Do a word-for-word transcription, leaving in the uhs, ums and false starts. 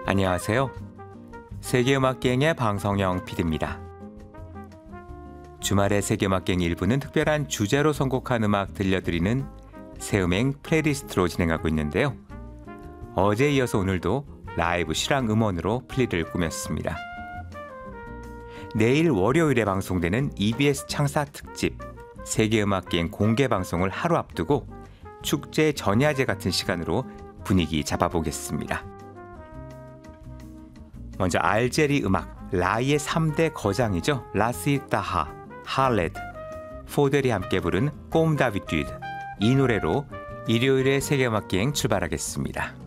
안녕하세요. 세계음악여행의 방송영 피디입니다. 주말의 세계음악여행 일부는 특별한 주제로 선곡한 음악 들려드리는 새음행 플레이리스트로 진행하고 있는데요. 어제에 이어서 오늘도 라이브 실황 음원으로 플리를 꾸몄습니다. 내일 월요일에 방송되는 이비에스 창사 특집 세계음악여행 공개 방송을 하루 앞두고 축제 전야제 같은 시간으로 분위기 잡아보겠습니다. 먼저 알제리 음악 라이의 삼 대 거장이죠. 라시타하, 할레드, 포델이 함께 부른 꼼다비듀드, 이 노래로 일요일의 세계음악여행 출발하겠습니다.